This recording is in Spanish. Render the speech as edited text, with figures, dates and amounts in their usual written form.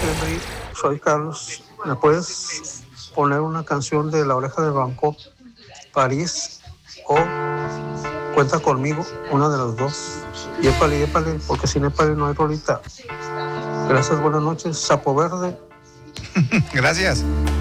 Henry, soy Carlos. ¿Me puedes poner una canción de La Oreja de Van Gogh, París o Cuenta Conmigo? Una de las dos. Y épale, porque sin épale no hay rolita. Gracias, buenas noches, Sapo Verde. Gracias.